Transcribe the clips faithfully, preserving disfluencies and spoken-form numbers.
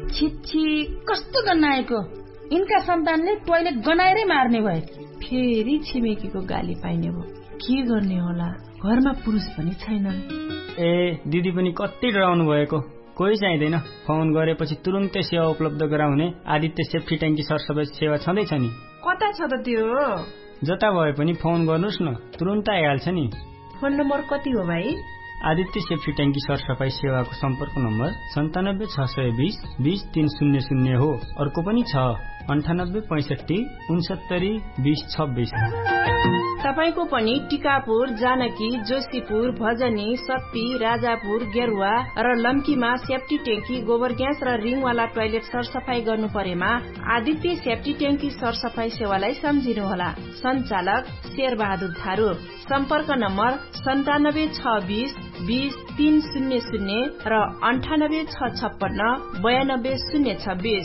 छिच्छी कस्तो गन्नाएको। यिनका सन्तानले टोयलेट गनाएरै मार्ने भए। फेरि छिमेकीको गाली पाइने भयो। के गर्ने होला, घरमा पुरुष पनि छैनन्। ए दिदी पनि कति डराउनु भएको। कोही चाहिँदैन, फोन गरेपछि तुरुन्तै सेवा उपलब्ध गराउने आदित्य सेफ्टी ट्याङ्की सरसफाई सेवा छँदैछ नि। कता छ त त्यो? जता भए पनि फोन गर्नुहोस् न, तुरुन्त आइहाल्छ नि। फोन नम्बर कति हो भाइ? आदित्य सेफ्टी ट्याङ्की सरसफाई सेवाको सम्पर्क नम्बर सन्तानब्बे छ सय बिस बिस तीन शून्य शून्य हो। अर्को पनि छ अन्ठानब्बे पैंसठी उनसत्तरी बिस छब्बीस। तपाईको पनि टिकापुर, जानकी, जोशीपुर, भजनी, सत्ती, राजापुर, गेरुवा र लम्कीमा सेफ्टी ट्याङ्की, गोबर ग्यास र रिङवाला टोयलेट सरसफाई गर्नु परेमा आदित्य सेफ्टी ट्याङ्की सरसफाई सेवालाई सम्झिनुहोला। सञ्चालक शेरबहादुर थारू। सम्पर्क नम्बर सन्तानब्बे छ बिस बिस तीन शून्य शून्य र अन्ठानब्बे छ छप्पन्न बयानब्बे शून्य छब्बीस।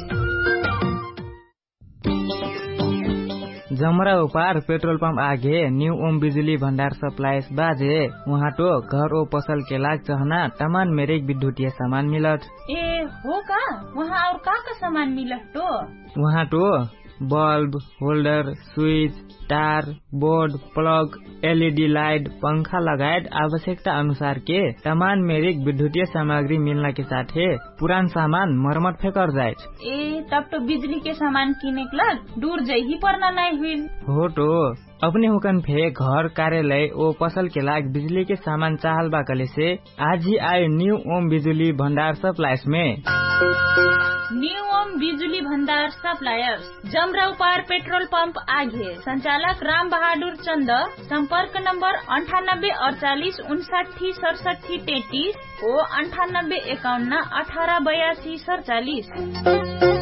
जमरा उपार पेट्रोल पंप आगे न्यू ओम बिजली भंडार सप्लाईस बाजे वहाँ तो घर ओ फसल के लाग चहना तमाम मेरे विद्युतीय सामान मिलत। ए हो का? वहाँ और का का सामान मिलत तो? वहाँ तो बल्ब, होल्डर, स्विच, तार, बोर्ड, प्लग, एलईडी लाइट, पंखा लगायत आवश्यकता अनुसार के तमाम मेरिक विद्युतीय सामग्री मिलने के साथ है पुरान सामान मरम्मत फेंकर जाए। ए तब तो बिजली के सामान किने के लग दूर जाही पड़ना नहीं हुई। हो तो अपने हुकन फे घर कार्यालय ओ फसल के लाग बिजली के सामान चाहल बाकले से आज ही आए न्यू ओम बिजली भंडार सप्लाईस में। न्यू ओम बिजुली भंडार सप्लायर्स, जमराव पार पेट्रोल पंप आगे। संचालक राम बहादुर चंद। संपर्क नंबर अंठानब्बे अड़तालीस उनसाठी सड़सठी तैतीस ओ अंठानब्बे इक्यावन अठारह बयासी सड़चालीस।